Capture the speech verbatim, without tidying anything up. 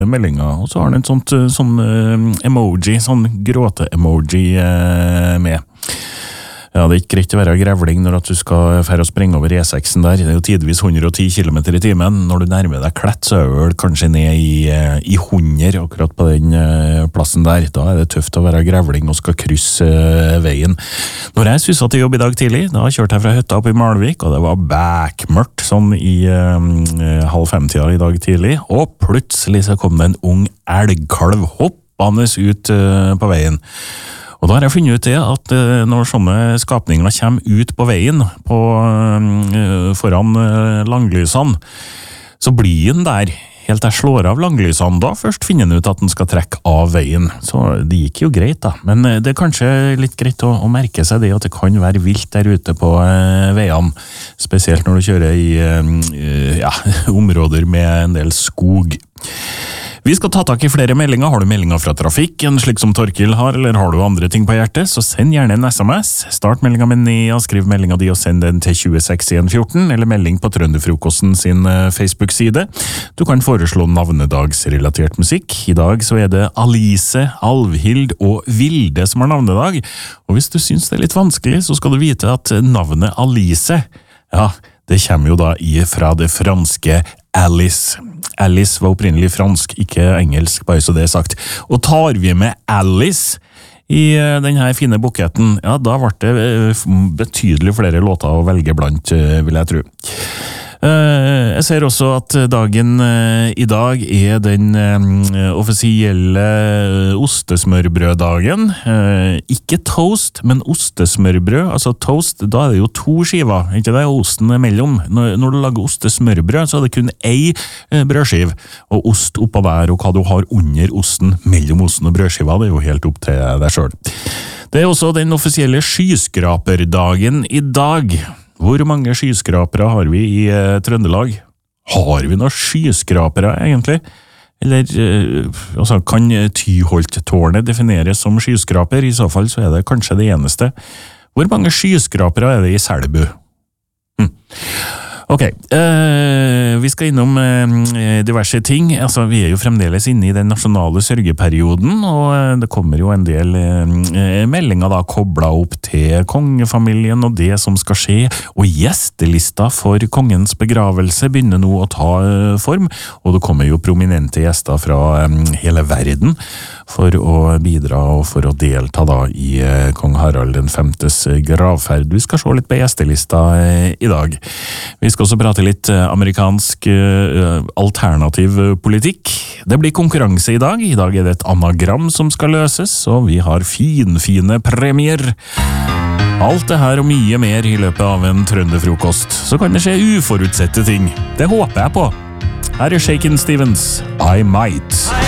meldinger, og så har den en sånt, sånn emoji, sånn gråte-emoji med. Ja, det er ikke greit å være grevling når at du skal fære og sprenge over E seks-en der. Det er jo tidvis hundre og ti kilometer i timen. Når du nærmer deg Klett, så er du vel kanskje ned i, i hundre akkurat på den plassen der. Da er det tøft å være grevling og skal krysse veien. Når jeg synes at jeg jobber i dag tidlig, da kjørte jeg fra hytta opp i Malvik, og det var bækmørkt sånn i uh, halv fem-tida i dag tidlig, og plutselig så kom det en ung elgkalv hoppende ut uh, på veien. Og da har jeg funnet ut det at når sånne skapninger kommer ut på veien på, foran langlysene, så blir den der helt jeg slår av langlysene. Da først finner den ut at den skal trekke av veien. Så det gikk jo greit da. Men det er kanskje litt greit å, å merke seg det at det kan være vilt der ute på veiene. Spesielt når du kjører i ja, områder med en del skog. Vi skal ta tak i flere meldinger. Har du meldinger fra trafikk, en slik som Torkil har, eller har du andre ting på hjertet, så send gjerne en S M S. Start meldinga med Nea, skriv meldinga di og send den til tjueseks en fjorten, eller melding på Trønderfrokosten sin Facebook-side. Du kan foreslå navnedagsrelatert musikk. I dag så er det Alice, Alvhild og Vilde som har navnedag. Og hvis du synes det er litt vanskelig, så skal du vite at navnet Alice, ja, det kommer jo da fra det franske Alice. Alice var opprinnelig fransk, ikke engelsk, bare så det er sagt. Og tar vi med Alice i denne fine buketten, ja, da ble det betydelig flere låter å velge blant, vil jeg tro. Jeg ser også at dagen i dag er den offisielle ostesmørbrøddagen. Ikke toast, men ostesmørbrød. Altså toast, da er det jo to skiver, ikke det? Osten er mellom. Når, når du lager ostesmørbrød, så er det kun ei brødskiv, og ost oppå hver, og hva du har under osten, mellom osten og brødskiva, det er jo helt opp til deg selv. Det er også den offisielle skyskraperdagen i dag. Hvor mange skyskrapere har vi i eh, Trøndelag? Har vi noen skyskrapere, egentlig? Eller, eh, altså, kan Tyholttårnet defineres som skyskraper? I så fall så er det kanskje det eneste. Hvor mange skyskrapere er det i Selbu? Hm. Ok, uh, vi skal innom uh, diverse ting. Altså, vi er jo fremdeles inne i den nasjonale sørgeperioden, og uh, det kommer jo en del uh, meldinger da koblet opp til kongefamilien og det som skal skje, og gjestelista for kongens begravelse begynner nå å ta uh, form, og det kommer jo prominente gjester fra um, hele verden for å bidra og for å delta da i uh, kong Harald den femtes gravferd. Vi skal se litt på gjestelista uh, i dag. Vi skal også prate litt amerikansk uh, alternativ politikk. Det blir konkurranse i dag. I dag er det et anagram som skal løses, og vi har finfine premier. Alt det her og mye mer i løpet av en trønderfrokost. Så kan det skje uforutsette ting. Det håper jeg på. Her er Shakin' Stevens, I Might.